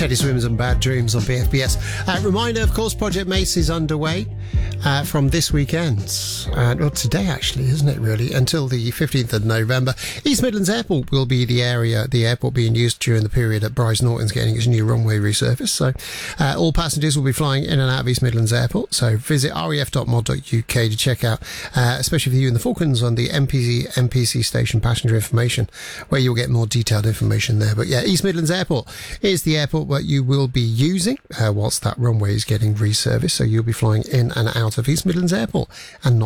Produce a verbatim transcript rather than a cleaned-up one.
Teddy Swims and Bad Dreams on B F B S. Uh, reminder, of course, Project Mace is underway uh, from this weekend. Uh, well, today, actually, isn't it, really? Until the fifteenth of November. East Midlands Airport will be the area, the airport being used during the period that Bryce Norton's getting its new runway resurfaced. So uh, all passengers will be flying in and out of East Midlands Airport. So visit r e f dot mod dot u k to check out, uh, especially for you in the Falklands, on the M P C, M P C station passenger information, where you'll get more detailed information there. But yeah, East Midlands Airport is the airport that you will be using uh, whilst that runway is getting resurfaced. So you'll be flying in and out of East Midlands Airport and not